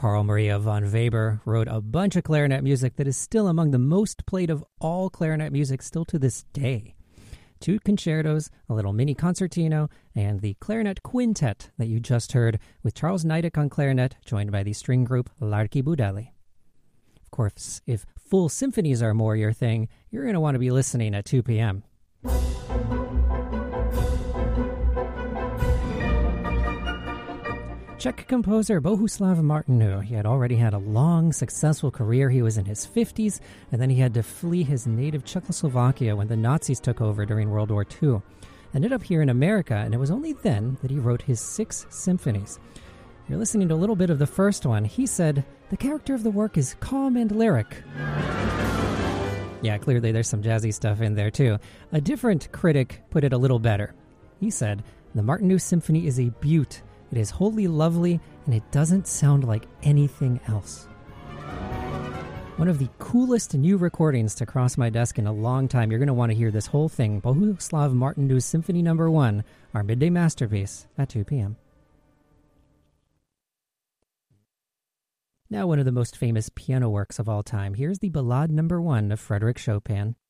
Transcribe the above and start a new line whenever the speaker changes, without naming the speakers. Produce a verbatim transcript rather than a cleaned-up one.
Carl Maria von Weber wrote a bunch of clarinet music that is still among the most played of all clarinet music still to this day. Two concertos, a little mini concertino, and the clarinet quintet that you just heard with Charles Niedek on clarinet, joined by the string group L'Archibudelli. Of course, if full symphonies are more your thing, you're going to want to be listening at two p.m. Czech composer Bohuslav Martinu. He had already had a long, successful career. He was in his fifties, and then he had to flee his native Czechoslovakia when the Nazis took over during World War Two. Ended up here in America, and it was only then that he wrote his six symphonies. You're listening to a little bit of the first one. He said, "The character of the work is calm and lyric." Yeah, clearly there's some jazzy stuff in there, too. A different critic put it a little better. He said, "The Martinu Symphony is a beaut. It is wholly lovely, and it doesn't sound like anything else." One of the coolest new recordings to cross my desk in a long time. You're going to want to hear this whole thing. Bohuslav Martinu's Symphony Number One, our midday masterpiece at two p.m. Now one of the most famous piano works of all time. Here's the Ballade Number One of Frédéric Chopin.